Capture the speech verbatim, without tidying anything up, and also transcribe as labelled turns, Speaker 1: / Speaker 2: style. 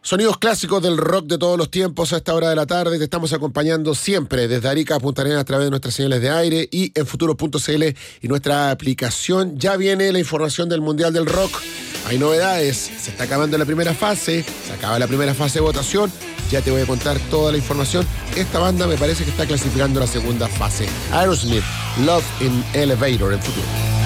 Speaker 1: Sonidos clásicos del rock de todos los tiempos a esta hora de la tarde. Te estamos acompañando siempre desde Arica a Punta Arenas a través de nuestras señales de aire y en futuro punto c l y nuestra aplicación. Ya viene la información del Mundial del Rock. Hay novedades. Se está acabando la primera fase. Se acaba la primera fase de votación. Ya te voy a contar toda la información. Esta banda me parece que está clasificando la segunda fase. Aerosmith, Love in Elevator en futuro.